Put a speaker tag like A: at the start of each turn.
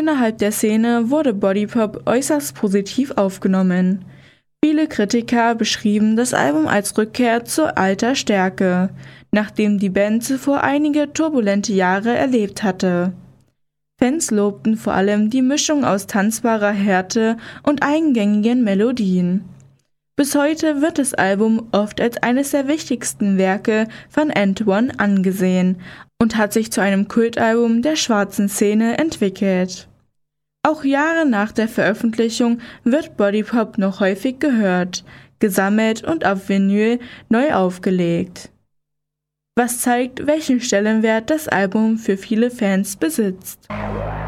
A: Innerhalb der Szene wurde Body Pop äußerst positiv aufgenommen. Viele Kritiker beschrieben das Album als Rückkehr zur alter Stärke, nachdem die Band zuvor einige turbulente Jahre erlebt hatte. Fans lobten vor allem die Mischung aus tanzbarer Härte und eingängigen Melodien. Bis heute wird das Album oft als eines der wichtigsten Werke von AND1 angesehen und hat sich zu einem Kultalbum der schwarzen Szene entwickelt. Auch Jahre nach der Veröffentlichung wird Body Pop noch häufig gehört, gesammelt und auf Vinyl neu aufgelegt. Was zeigt, welchen Stellenwert das Album für viele Fans besitzt.